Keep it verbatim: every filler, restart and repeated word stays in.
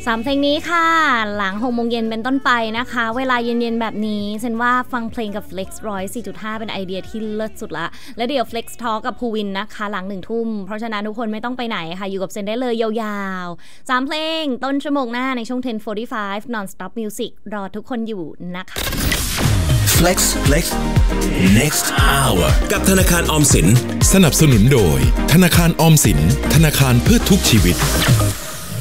สามเพลงนี้ค่ะหลังหกโมงเย็นเป็นต้นไปนะคะเวลาเย็นๆแบบนี้เซนว่าฟังเพลงกับ Flex หนึ่งร้อยสี่จุดห้าเป็นไอเดียที่เลิศสุดละแล้วเดี๋ยว Flex Talk กับภูวินนะคะหลังหนึ่งทุ่มเพราะฉะนั้นทุกคนไม่ต้องไปไหนค่ะอยู่กับเซนได้เลยยาวๆสามเพลงต้นชั่วโมงหน้าในช่วง ten forty-five non stop music รอทุกคนอยู่นะคะ Flex Flex next hour กับธนาคารออมสินสนับสนุนโดยธนาคารออมสินธนาคารเพื่อทุกชีวิต